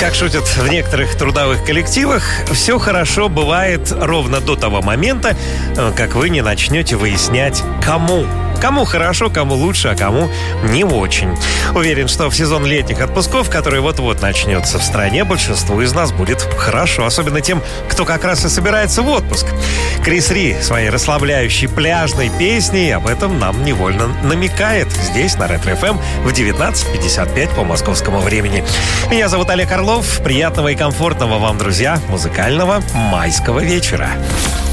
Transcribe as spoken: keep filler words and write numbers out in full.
Как шутят в некоторых трудовых коллективах, все хорошо бывает ровно до того момента, как вы не начнете выяснять, кому. Кому хорошо, кому лучше, а кому не очень. Уверен, что в сезон летних отпусков, который вот-вот начнется в стране, большинству из нас будет хорошо. Особенно тем, кто как раз и собирается в отпуск. Крис Ри своей расслабляющей пляжной песней об этом нам невольно намекает. Здесь, на Ретро-эф эм, в девятнадцать пятьдесят пять по московскому времени. Меня зовут Олег Орлов. Приятного и комфортного вам, друзья, музыкального майского вечера.